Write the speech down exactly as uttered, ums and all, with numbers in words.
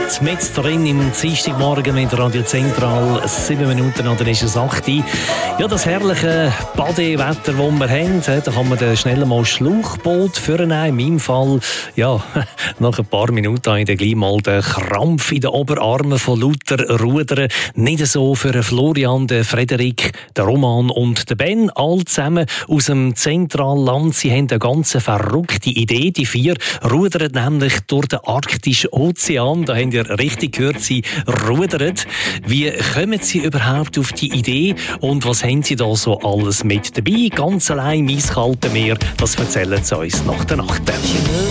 mit drin im Dienstagmorgen mit Radio Zentral. Sieben Minuten oder ist es acht. Ja, das herrliche Badewetter, das wir haben, da kann man dann schnell mal Schlauchboot führen. In meinem Fall, ja, nach ein paar Minuten habe ich dann gleich mal den Krampf in den Oberarmen von lauter Rudern. Nicht so für Florian, den Frederik, den Roman und den Ben. All zusammen aus dem Zentralland. Sie haben eine ganz verrückte Idee. Die vier rudern nämlich durch den Arktischen Ozean. Da haben ihr richtig gehört, sie rudern. Wie kommen sie überhaupt auf die Idee und was haben sie da so alles mit dabei? Ganz allein im eiskalten Meer, das erzählen sie uns nach der Nacht.